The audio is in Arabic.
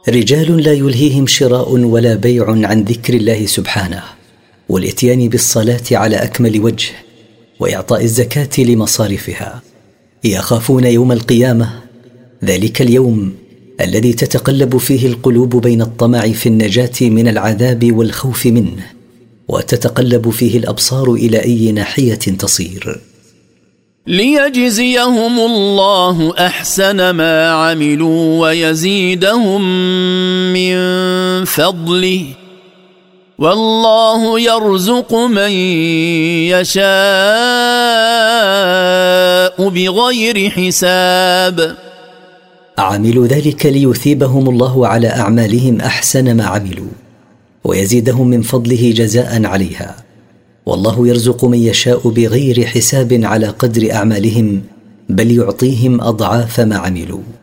رجال لا يلهيهم شراء ولا بيع عن ذكر الله سبحانه، والاتيان بالصلاة على أكمل وجه، وإعطاء الزكاة لمصارفها، يخافون يوم القيامة، ذلك اليوم الذي تتقلب فيه القلوب بين الطمع في النجاة من العذاب والخوف منه، وتتقلب فيه الأبصار إلى أي ناحية تصير. ليجزيهم الله أحسن ما عملوا ويزيدهم من فضله، والله يرزق من يشاء بغير حساب. عملوا ذلك ليثيبهم الله على أعمالهم أحسن ما عملوا، ويزيدهم من فضله جزاء عليها، والله يرزق من يشاء بغير حساب على قدر أعمالهم، بل يعطيهم أضعاف ما عملوا.